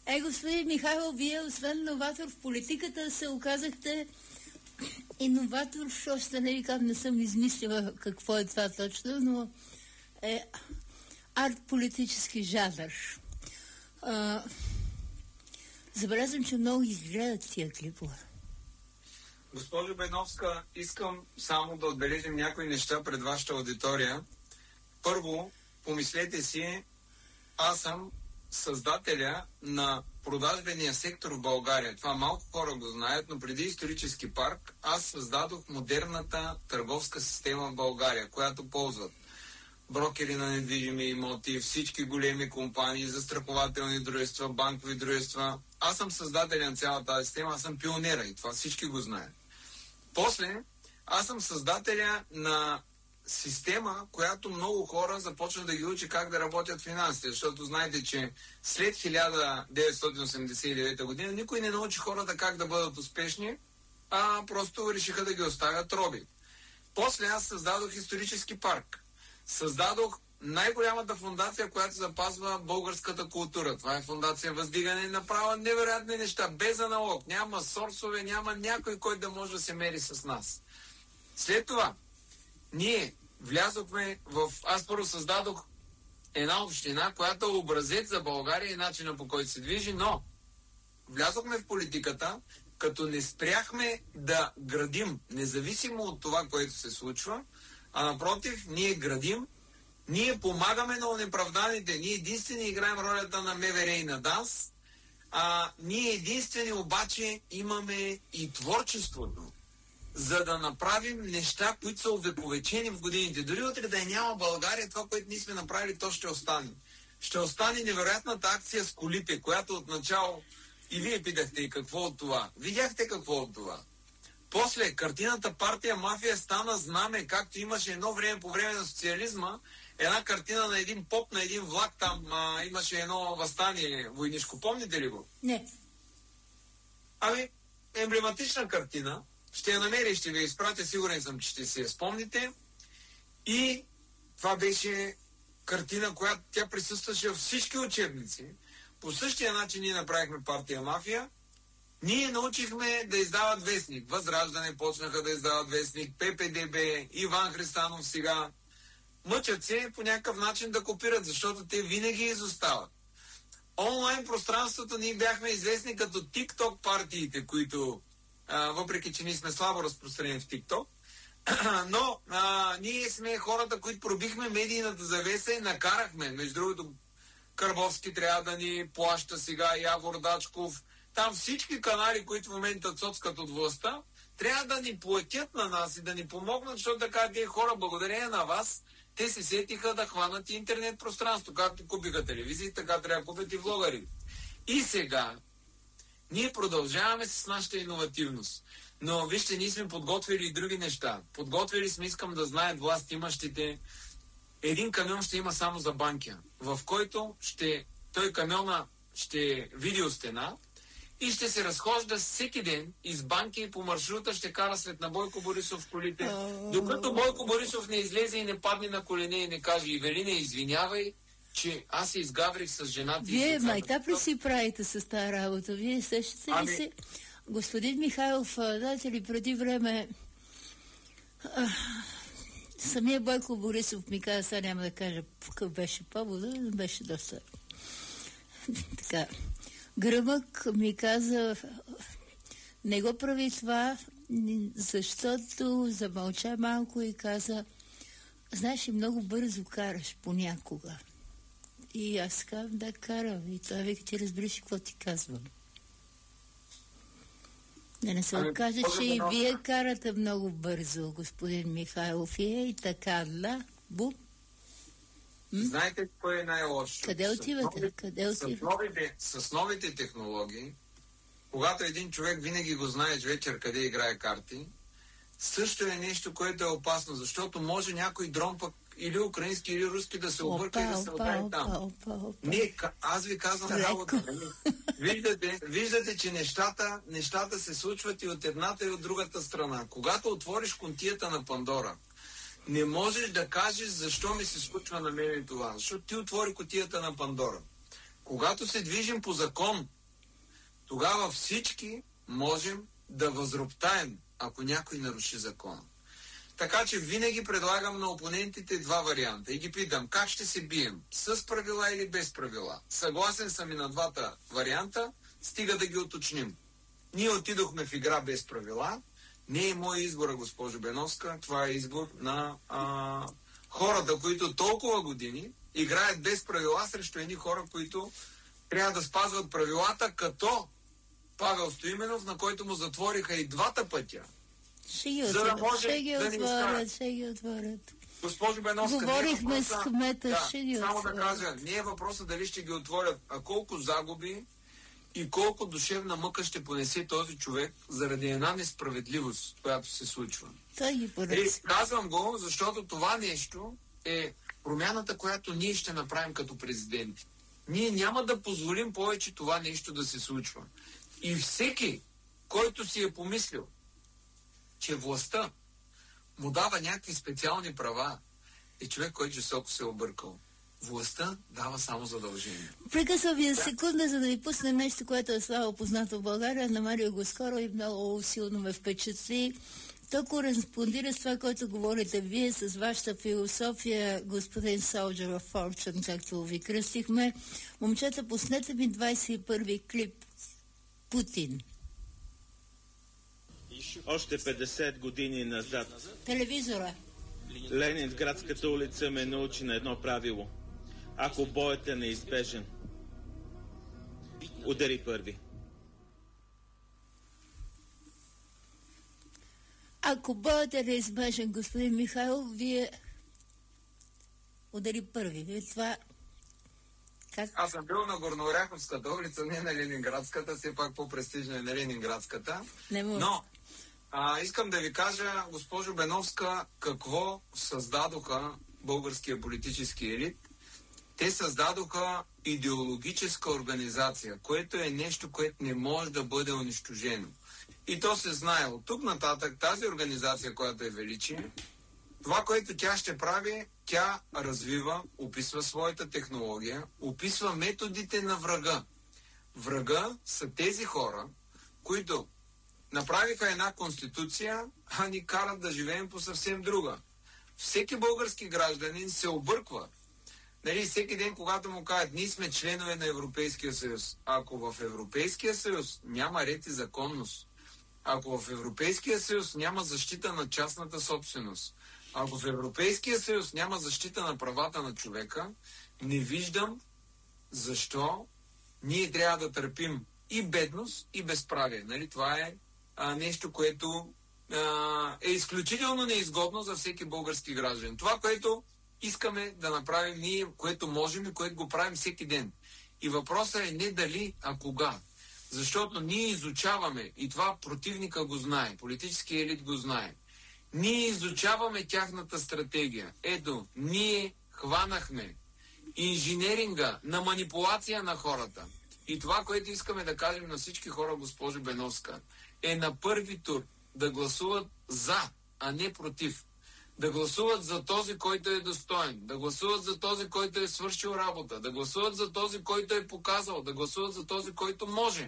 Господин Михайлов, вие освен новатор в политиката се оказахте иноватор, още не съм измислила какво е това точно, но е арт-политически жанр. Забелязвам, че много ги гледат тия клипове. Госпожо Беновска, искам само да отбележим някои неща пред вашата аудитория. Първо, помислете си, аз съм създателя на продажбения сектор в България. Това малко хора го знаят, но преди исторически парк аз създадох модерната търговска система в България, която ползват брокери на недвижими имоти, всички големи компании, застрахователни дружества, банкови дружества. Аз съм създателя на цялата тази система, аз съм пионера и това всички го знаят. После, аз съм създателя на система, която много хора започват да ги учи как да работят финансите, защото знаете, че след 1989 година никой не научи хората как да бъдат успешни, а просто решиха да ги оставят роби. После аз създадох исторически парк. Създадох най-голямата фундация, която запазва българската култура. Това е фундация Въздигане, направа невероятни неща, без аналог. Няма сорсове, няма някой, който да може да се мери с нас. След това, ние влязохме в... Аз първо създадох една община, която е образец за България и начина, по който се движи, но влязохме в политиката, като не спряхме да градим, независимо от това, което се случва, а напротив, ние градим, ние помагаме на онеправданите, ние единствени играем ролята на МВР и на ДАНС, ние единствени обаче имаме и творчеството, за да направим неща, които са увековечени в годините. Дори утре да няма България, това, което ние сме направили, то ще остане. Ще остане невероятната акция с колите, която отначало и вие питахте и какво от това. Видяхте какво от това. После картината Партия Мафия стана знаме, както имаше едно време по време на социализма, една картина на един поп, на един влак, там имаше едно въстание войнишко. Помните ли го? Не. Емблематична картина. Ще я намеря и ще ви изпратя, сигурен съм, че ще си я спомните. И това беше картина, която тя присъстваше във всички учебници. По същия начин ние направихме Партия Мафия. Ние научихме да издават вестник. Възраждане почнаха да издават вестник, ППДБ, Иван Христанов сега. Мъчат се по някакъв начин да копират, защото те винаги изостават. Онлайн пространството ние бяхме известни като TikTok партиите, които, въпреки че ние сме слабо разпространени в TikTok, но ние сме хората, които пробихме медийната завеса и накарахме. Между другото, Карбовски трябва да ни плаща сега, Явор Дачков. Там всички канали, които в момента цоцкат от властта, трябва да ни платят на нас и да ни помогнат, защото така тези хора, благодарение на вас, те се сетиха да хванат интернет пространство. Както купиха телевизии, така трябва да купят и влогари. И сега ние продължаваме с нашата иновативност. Но вижте, ние сме подготвили и други неща. Подготвили сме, искам да знаят власт имащите, един камион ще има само за Банкя, в който той камиона ще е видеостена и ще се разхожда всеки ден из Банкя и по маршрута ще кара след на Бойко Борисов в колите. Докато Бойко Борисов не излезе и не падне на колене и не каже: Ивелина, извинявай, че аз се изгаврих с жената. Вие майтап ли си правите с тази работа? Вие сещате ли се? Господин Михайлов, знаете ли, преди време самия Бойко Борисов ми каза, сега няма да кажа какъв беше повода, но беше доста така гръмък, ми каза: не го прави това, защото замълча малко и каза: знаеш ли, много бързо караш понякога. И аз казвам: да, карам. И той вика: ти разбираш какво ти казвам. Да не се окаже, че и вие карате много бързо, господин Михайлов. И така, да, бум. Знаете кое е най-лошо? Къде отивате? С новите технологии, когато един човек винаги го знаеш вечер къде играе карти, също е нещо, което е опасно, защото може някой дрон пък или украински, или руски да се обърка и да се удари там. Аз ви казвам работа. Виждате, че нещата се случват и от едната и от другата страна. Когато отвориш кутията на Пандора, не можеш да кажеш защо ми се случва на мен това. Защото ти отвори кутията на Пандора. Когато се движим по закон тогава всички можем да възроптаем, ако някой наруши закона. Така че винаги предлагам на опонентите два варианта и ги питам, как ще се бием? С правила или без правила? Съгласен съм и на двата варианта, стига да ги уточним. Ние отидохме в игра без правила. Не е мой избор, госпожо Беновска, това е избор на хората, които толкова години играят без правила срещу едни хора, които трябва да спазват правилата, като Павел Стоименов, на който му затвориха и двата пътя. За да може да ни изкарат. Госпожо Беновска, говорихме с кмета, само да кажа, не е въпросът дали ще ги отворят, а колко загуби и колко душевна мъка ще понесе този човек заради една несправедливост, която се случва. Казвам го, защото това нещо е промяната, която ние ще направим като президенти. Ние няма да позволим повече това нещо да се случва. И всеки, който си е помислил, че властта му дава някакви специални права, е човек, който жестоко се е объркал. Властта дава само задължение. Прекъсвам ви секунда, за да ви пуснем нещо, което е слабо познато в България. Намерих го скоро и много силно ме впечатли. То кореспондира с това, което говорите вие, с вашата философия, господин Soldier of Fortune, както ви кръстихме. Момчета, пуснете ми 21-ви клип. Путин. Още 50 години назад. Телевизора. Ленин в градската улица ме научи на едно правило. Ако боят е неизбежен, удари първи. Ако боят е неизбежен, господин Михайлов, вие удари първи. Вие това... Как? Аз съм бил на Горнооряховската улица, не на Ленинградската, все пак по-престижна е на Ленинградската. Но искам да ви кажа, госпожо Беновска, какво създадоха българския политически елит. Те създадоха идеологическа организация, което е нещо, което не може да бъде унищожено. И то се знае. От тук нататък тази организация, която е величие, това, което тя ще прави, тя развива, описва своята технология, описва методите на врага. Врага са тези хора, които направиха една конституция, а ни карат да живеем по съвсем друга. Всеки български гражданин се обърква. Нали, всеки ден, когато му кажат, ние сме членове на Европейския съюз. Ако в Европейския съюз няма ред и законност, ако в Европейския съюз няма защита на частната собственост, ако в Европейския съюз няма защита на правата на човека, не виждам защо ние трябва да търпим и бедност, и безправие. Нали? Това е нещо, което е изключително неизгодно за всеки български граждан. Това, което искаме да направим ние, което можем и което го правим всеки ден. И въпросът е не дали, а кога. Защото ние изучаваме, и това противника го знае, политически елит го знае, ние изучаваме тяхната стратегия. Ето, ние хванахме инженеринга на манипулация на хората. И това, което искаме да кажем на всички хора, госпожо Беновска, е на първи тур да гласуват за, а не против. Да гласуват за този, който е достоен, да гласуват за този, който е свършил работа, да гласуват за този, който е показал, да гласуват за този, който може.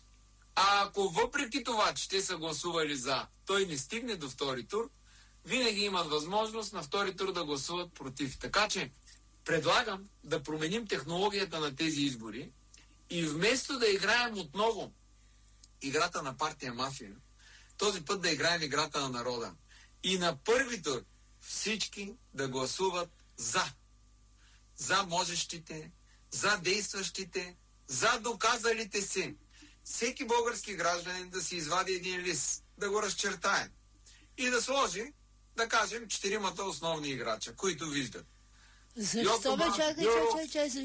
А ако въпреки това, че те са гласували за, той не стигне до втори тур, винаги имат възможност на втори тур да гласуват против. Така че предлагам да променим технологията на тези избори и вместо да играем отново играта на партия мафия, този път да играем играта на народа. И на първи тур всички да гласуват за. За можещите, за действащите, за доказалите се. Всеки български гражданин да си извади един лист, да го разчертае и да сложи, да кажем, 4 основни играча, които виждат. Защо бе, чакай,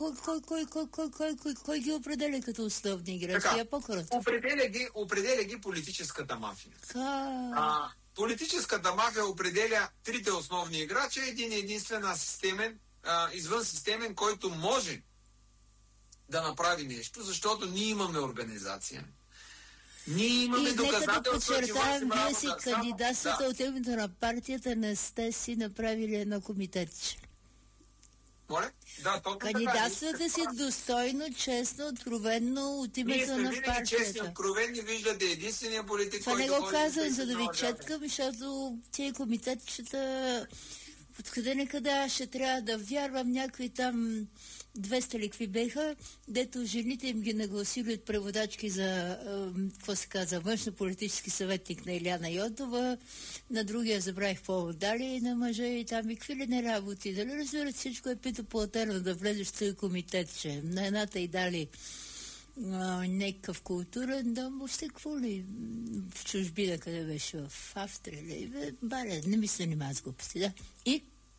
кой ги определя като основни играчи? Определя ги политическата мафия. Политическата мафия определя 3 основни играча, един единствен асистемен, извънсистемен, който може да направи нещо, защото ние имаме организация. Ние имаме доказателства, че подчертаем, вие си кандидатствата от името на партията, не сте си направили едно комитетче. Моля? Да, точно така. Кандидатствате си достойно, честно, откровенно от името на Ние сме винаги честни, партията. откровени, виждате единствения политик, Това не който го ходи казвам, да за да ви изнова четкам, защото тия комитетчета откъде некъде аз ще трябва да вярвам някои там 200 ли какви беха, дето жените им ги нагласили от преводачки за, какво се казва, външно-политически съветник на Иляна Йотова, на другия забравих повод дали на мъжа и там и какви ли не работи. Дали разбират, всичко е пито платено да влезеш в този комитет, че на едната и дали някакъв културен дом, въобще какво ли в чужбина, къде беше, в Австрия ли, баре, не ми се занимава с глупости, да. И?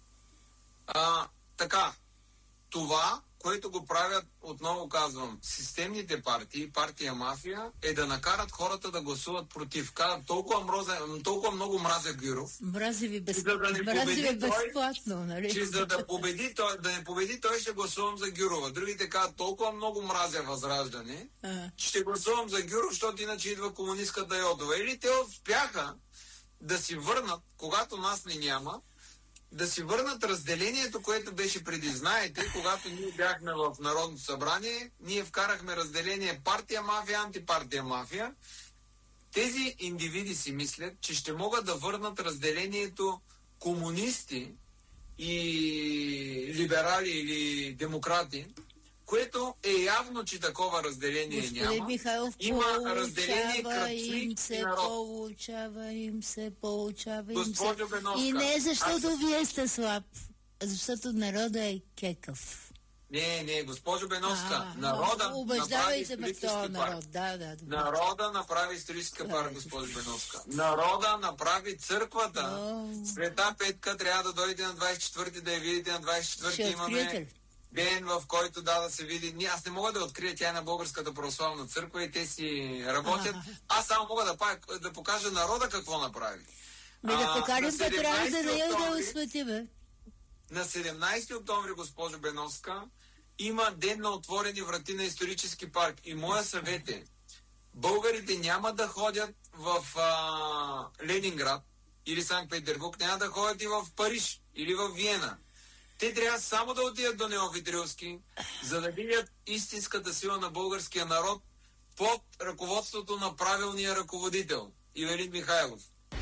Така, това, което го правят, отново казвам, системните партии, партия мафия, е да накарат хората да гласуват против. Казват, толкова много мразя Гюров. Мрази ви безплатно, нали? Че за да не победи той, ще гласувам за Гюрова. Другите казват, толкова много мразя Възраждане, че ще гласувам за Гюров, защото иначе идва комунистката Йотова. Или те успяха да си върнат, когато нас не няма, да си върнат разделението, което беше преди. Знаете, когато ние бяхме в Народното събрание, ние вкарахме разделение партия-мафия, антипартия-мафия. Тези индивиди си мислят, че ще могат да върнат разделението комунисти и либерали или демократи, което е явно, че такова разделение Господин няма. Михайлов, Има разделение кръцли и народ. Получава им Госпожо Беновска, И не защото вие сте слаб, защото народът е кекав. Не, госпожо Беновска, народа направи исторически парк. Народа направи исторически парк, госпожо Беновска. Народа направи църквата. Света Петка трябва да дойде на 24-ти, да я видите на 24-ти. Имаме ден, в който да се види. Аз не мога да открия, тя е на Българската православна църква и те си работят. Аз само мога да покажа народа какво направи. Да покажем Петра, за да я да осветиме. На 17 октомври, госпожо Беновска, има ден на отворени врати на исторически парк. И моя съвет е, българите няма да ходят в Ленинград или Санкт-Петербург, няма да ходят и в Париж или в Виена. Те трябва само да отидат до Неофит Рилски, за да видят истинската сила на българския народ под ръководството на правилния ръководител Ивелин Михайлов.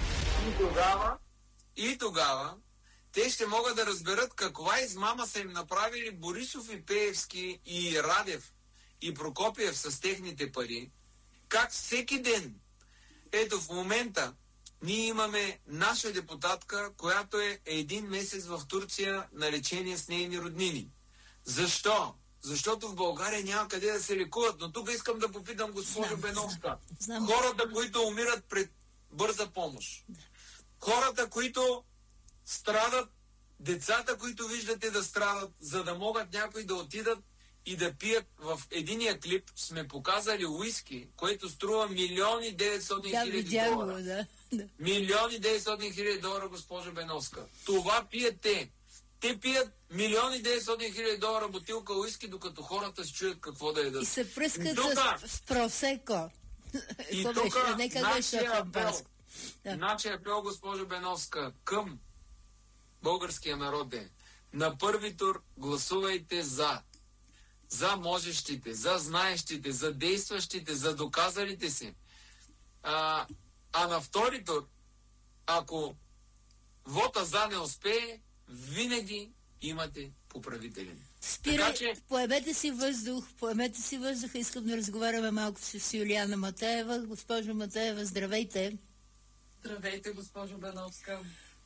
И тогава те ще могат да разберат каква измама са им направили Борисов и Пеевски и Радев и Прокопиев с техните пари. Как всеки ден, ето в момента, ние имаме наша депутатка, която е един месец в Турция на лечение с нейни роднини. Защо? Защото в България няма къде да се лекуват. Но тук искам да попитам госпожо Беновска. Хората, които умират пред бърза помощ. Хората, които страдат, децата, които виждате да страдат, за да могат някои да отидат и да пият. В единия клип сме показали уиски, което струва $1,900,000. Да. $1,900,000, госпожо Беновска. Това пият те. Те пият $1,900,000 бутилка уиски, докато хората се чуят какво да ядат. И се пръскат с просеко. И тук нашия апел, госпожо Беновска, към българския народ е: на първи тур гласувайте за можещите, за знаещите, за действащите, за доказалите се. А на втори тур, ако вота за не успее, винаги имате поправителен. Поемете си въздух, искам да разговаряме малко с Юлиана Матеева. Госпожо Матеева, здравейте. Здравейте, госпожо Беновска.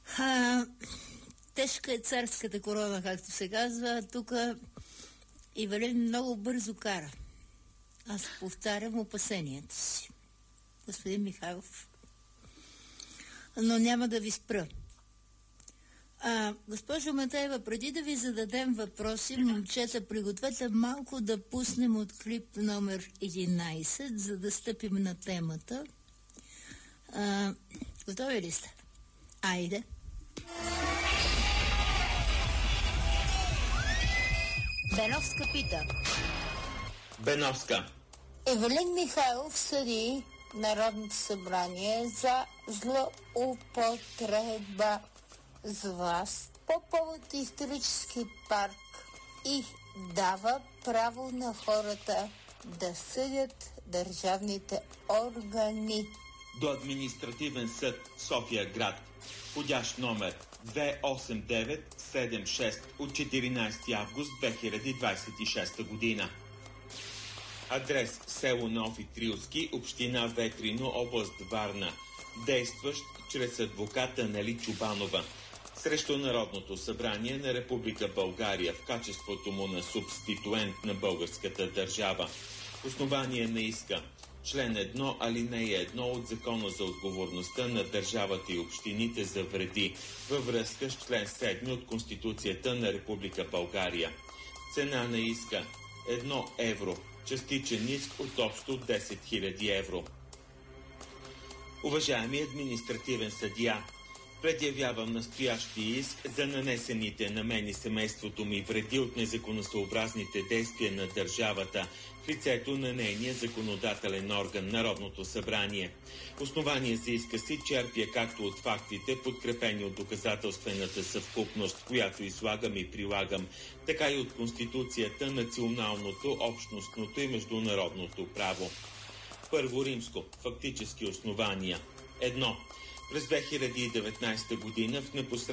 Тежка е царската корона, както се казва. Тук Ивелин много бързо кара. Аз повтарям опасенията си. Господин Михайлов. Но няма да ви спра. Госпожо Матеева, преди да ви зададем въпроси, момчета, пригответе малко да пуснем от клип номер 11, за да стъпим на темата. Готови ли сте? Айде. Беновска пита. Беновска. Ивелин Михайлов съди Народното събрание за злоупотреба с власт по повод исторически парк и дава право на хората да съдят държавните органи. До Административен съд София град, входящ номер 28976 от 14 август 2026 година. Адрес село Нови Трилски, община Ветрино, област Варна. Действащ чрез адвоката Нели Чубанова срещу Народното събрание на Република България в качеството му на субституент на българската държава. Основание на иска: член 1, алинея 1 от Закона за отговорността на държавата и общините за вреди във връзка с член 7 от Конституцията на Република България. Цена на иска 1 евро, частичен иск от общо 10 000 евро. Уважаеми административен съдия, предявявам настоящия иск за нанесените на мен и семейството ми вреди от незаконосъобразните действия на държавата в лицето на нейния законодателен орган, Народното събрание. Основание за иска си черпя както от фактите, подкрепени от доказателствената съвкупност, която излагам и прилагам, така и от Конституцията, националното, общностното и международното право. Първо римско. Фактически основания. 1. През 2019 година в непосредствено